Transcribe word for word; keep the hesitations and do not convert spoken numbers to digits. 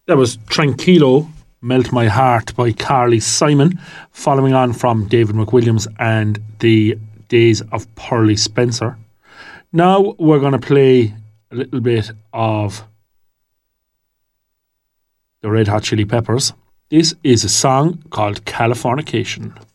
That was Tranquilo, Melt My Heart by Carly Simon, following on from David McWilliams and the Days of Pearly Spencer. Now we're going to play a little bit of the Red Hot Chili Peppers. This is a song called Californication.